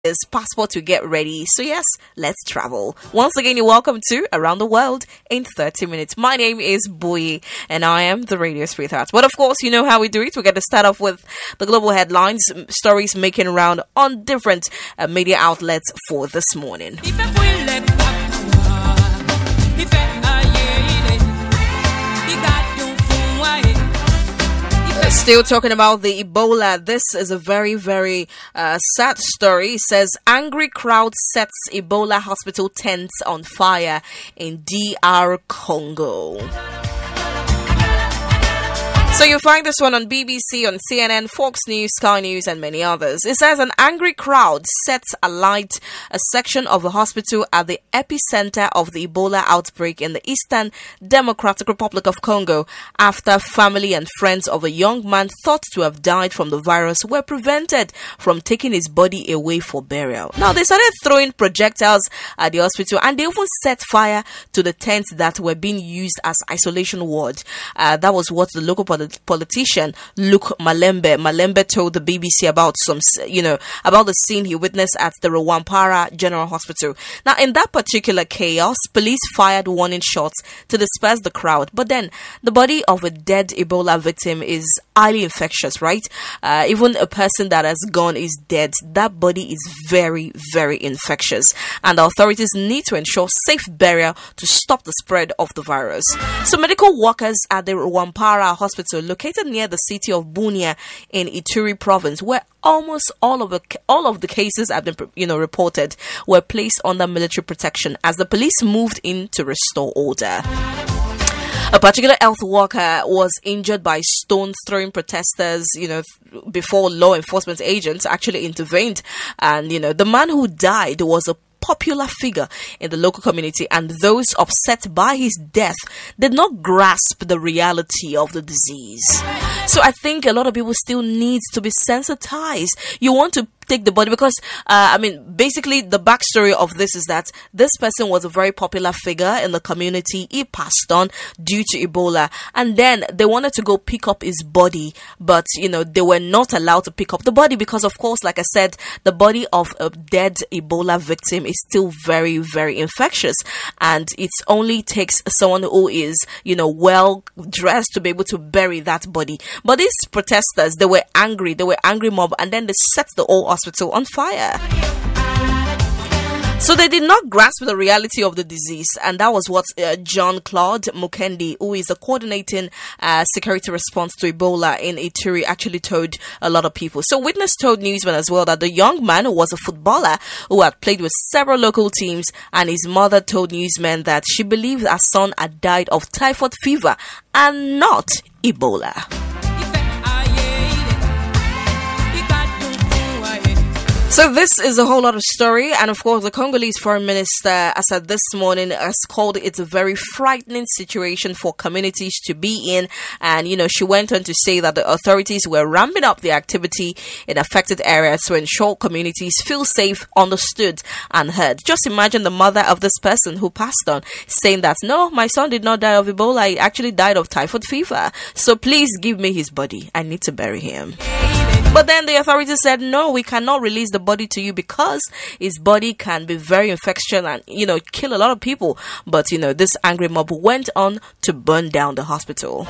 passport to get ready. So yes, let's travel. Once again, you're welcome to Around the World in 30 minutes. My name is Boye and I am the radio sweetheart. But of course, you know how we do it. We're going to start off with the global headlines, stories making round on different media outlets for this morning. Still talking about the Ebola. This is a very, very sad story. It says angry crowd sets Ebola hospital tents on fire in DR Congo. So you'll find this one on BBC, on CNN, Fox News, Sky News, and many others. It says an angry crowd sets alight a section of a hospital at the epicenter of the Ebola outbreak in the Eastern Democratic Republic of Congo after family and friends of a young man thought to have died from the virus were prevented from taking his body away for burial. Now, they started throwing projectiles at the hospital and they even set fire to the tents that were being used as isolation ward. That was what the local politician Luke Malembe told the BBC about about the scene he witnessed at the Rwampara General Hospital. Now, in that particular chaos, police fired warning shots to disperse the crowd. But then, the body of a dead Ebola victim is highly infectious, right? Even a person that has gone is dead. That body is very, very infectious, and the authorities need to ensure safe burial to stop the spread of the virus. So, medical workers at the Rwampara Hospital, located near the city of Bunia in Ituri province, where almost all of the cases have been reported, were placed under military protection as the police moved in to restore order. A particular health worker was injured by stone throwing protesters, before law enforcement agents actually intervened. And, the man who died was a popular figure in the local community, and those upset by his death did not grasp the reality of the disease. So I think a lot of people still need to be sensitized. You want to take the body because basically the backstory of this is that this person was a very popular figure in the community. He passed on due to Ebola, and then they wanted to go pick up his body, but they were not allowed to pick up the body because, of course, like I said, the body of a dead Ebola victim is still very, very infectious, and it only takes someone who is well dressed to be able to bury that body. But these protesters, they were angry mob, and then they set the whole hospital on fire. So they did not grasp the reality of the disease, and that was what John Claude Mukendi, who is a coordinating security response to Ebola in Ituri, actually told a lot of people. So Witness told Newsman as well that the young man was a footballer who had played with several local teams, and his mother told Newsman that she believed her son had died of typhoid fever and not Ebola. So this is a whole lot of story, and of course the Congolese foreign minister, as said this morning, has called it a very frightening situation for communities to be in, and she went on to say that the authorities were ramping up the activity in affected areas to ensure communities feel safe, understood and heard. Just imagine the mother of this person who passed on saying that, no, my son did not die of Ebola, he actually died of typhoid fever, so please give me his body, I need to bury him. But then the authorities said, no, we cannot release the body to you because his body can be very infectious and, kill a lot of people. But, this angry mob went on to burn down the hospital.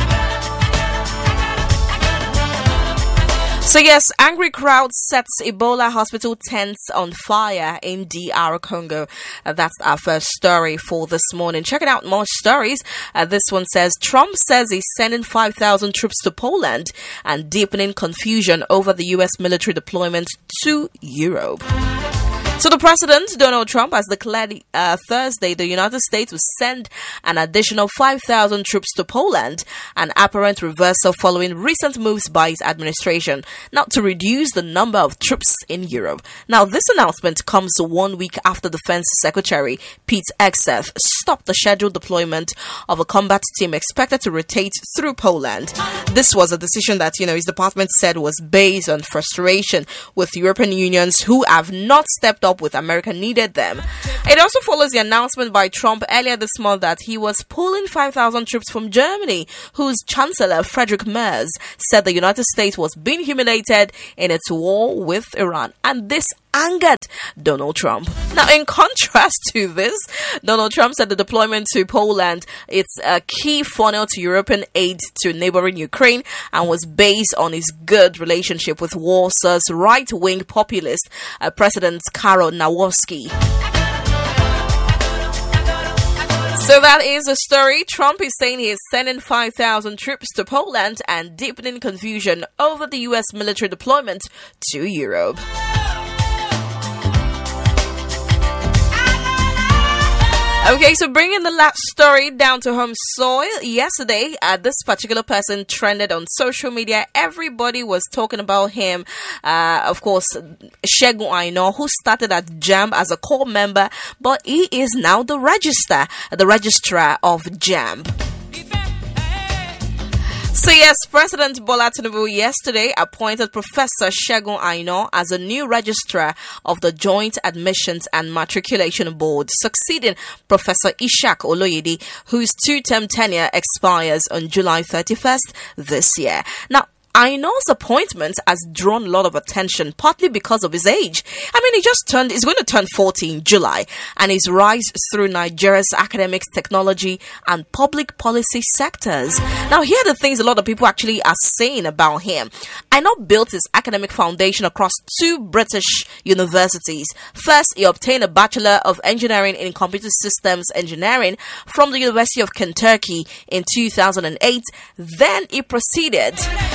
So yes, angry crowd sets Ebola hospital tents on fire in DR Congo. That's our first story for this morning. Checking out more stories. This one says, Trump says he's sending 5,000 troops to Poland and deepening confusion over the U.S. military deployment to Europe. So the president, Donald Trump, has declared Thursday the United States will send an additional 5,000 troops to Poland, an apparent reversal following recent moves by his administration, now to reduce the number of troops in Europe. Now, this announcement comes 1 week after Defense Secretary Pete Hegseth stopped the scheduled deployment of a combat team expected to rotate through Poland. This was a decision that, his department said was based on frustration with European unions who have not stepped up with America needed them. It also follows the announcement by Trump earlier this month that he was pulling 5,000 troops from Germany, whose Chancellor Friedrich Merz said the United States was being humiliated in its war with Iran. And this angered Donald Trump. Now, in contrast to this, Donald Trump said the deployment to Poland is a key funnel to European aid to neighboring Ukraine and was based on his good relationship with Warsaw's right-wing populist President Karol Nawrocki. So that is the story. Trump is saying he is sending 5,000 troops to Poland and deepening confusion over the U.S. military deployment to Europe. Okay, so bringing the last story down to home soil. Yesterday, this particular person trended on social media. Everybody was talking about him. Of course, Segun Aina, who started at JAMB as a core member, but he is now the registrar of JAMB. So yes, President Bola Tinubu yesterday appointed Professor Segun Aina as a new registrar of the Joint Admissions and Matriculation Board, succeeding Professor Ishaq Oloyede, whose two-term tenure expires on July 31st this year. Now, Aina's appointment has drawn a lot of attention, partly because of his age. I mean, he's going to turn 40 in July, and his rise through Nigeria's academics, technology, and public policy sectors. Now, here are the things a lot of people actually are saying about him. Aina built his academic foundation across 2 British universities. First, he obtained a Bachelor of Engineering in Computer Systems Engineering from the University of Kentucky in 2008. Then he proceeded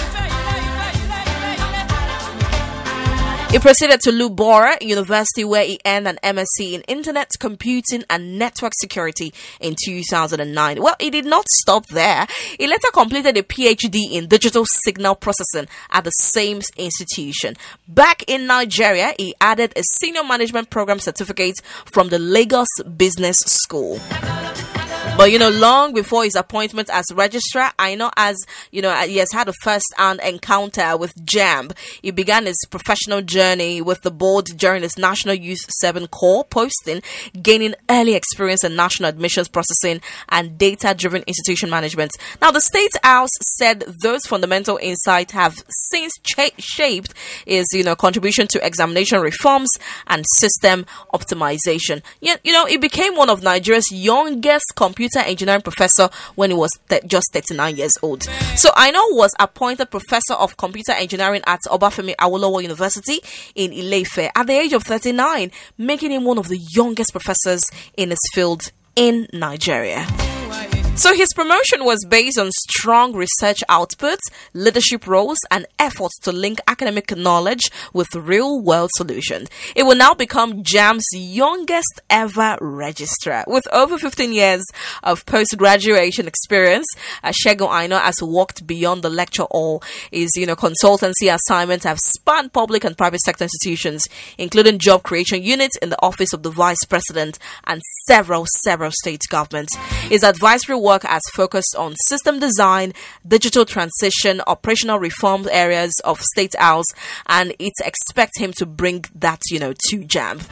to Loughborough University, where he earned an MSc in Internet Computing and Network Security in 2009. Well, he did not stop there. He later completed a PhD in Digital Signal Processing at the same institution. Back in Nigeria, he added a Senior Management Program certificate from the Lagos Business School. But, long before his appointment as registrar, Aina he has had a first-hand encounter with JAMB. He began his professional journey with the board during his National Youth 7 Corps posting, gaining early experience in national admissions processing and data-driven institution management. Now, the State House said those fundamental insights have since shaped his, contribution to examination reforms and system optimization. He became one of Nigeria's youngest computer engineering professor when he was just 39 years old. So Aina was appointed professor of computer engineering at Obafemi Awolowo University in Ile-Ife at the age of 39, making him one of the youngest professors in his field in Nigeria. So his promotion was based on strong research outputs, leadership roles, and efforts to link academic knowledge with real-world solutions. It will now become JAMB's youngest ever registrar. With over 15 years of post-graduation experience, Segun Aina has walked beyond the lecture hall. His, consultancy assignments have spanned public and private sector institutions, including job creation units in the Office of the Vice President and several state governments. His advisory work has focused on system design, digital transition, operational reform areas of State House, and it expects him to bring that, to JAMB.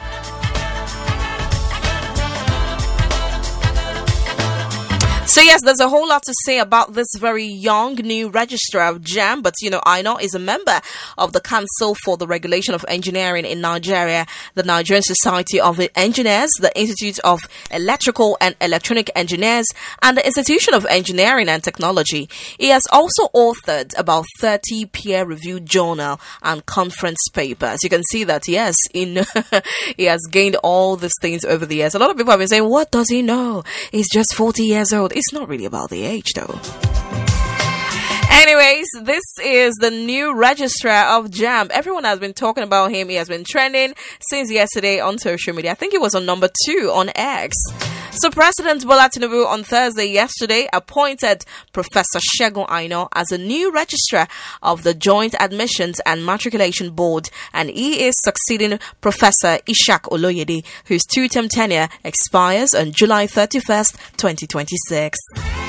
So yes, there's a whole lot to say about this very young new registrar of JAMB, but Aina is a member of the Council for the Regulation of Engineering in Nigeria, the Nigerian Society of Engineers, the Institute of Electrical and Electronic Engineers, and the Institution of Engineering and Technology. He has also authored about 30 peer-reviewed journal and conference papers. You can see that, yes, he has gained all these things over the years. A lot of people have been saying, what does he know? He's just 40 years old. It's not really about the age, though. Anyways, this is the new registrar of JAMB. Everyone has been talking about him. He has been trending since yesterday on social media. I think he was on number 2 on X. So President Bola Tinubu on Thursday yesterday appointed Professor Segun Aina as a new registrar of the Joint Admissions and Matriculation Board, and he is succeeding Professor Ishaq Oloyede, whose two-term tenure expires on July 31st, 2026.